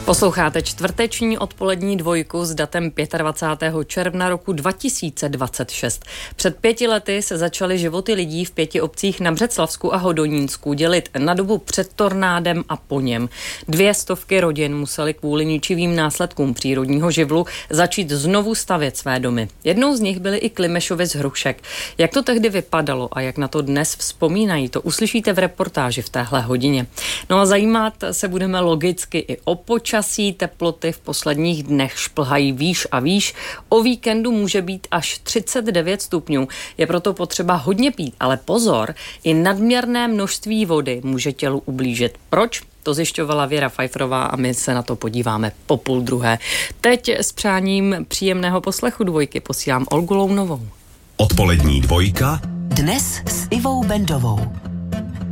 Posloucháte čtvrteční odpolední dvojku s datem 25. června roku 2026. Před 5 lety se začaly životy lidí v 5 obcích na Břeclavsku a Hodonínsku dělit na dobu před tornádem a po něm. 200 rodin musely kvůli ničivým následkům přírodního živlu začít znovu stavět své domy. Jednou z nich byly i Klimešovy z Hrušek. Jak to tehdy vypadalo a jak na to dnes vzpomínají, to uslyšíte v reportáži v téhle hodině. No a zajímat se budeme logicky i o počasí. Teploty v posledních dnech šplhají výš a výš. O víkendu může být až 39 stupňů. Je proto potřeba hodně pít, ale pozor, i nadměrné množství vody může tělu ublížit. Proč? To zjišťovala Věra Pfeifferová a my se na to podíváme po 12:30. Teď s přáním příjemného poslechu dvojky posílám Olgu Lounovou. Odpolední dvojka. Dnes s Ivou Bendovou.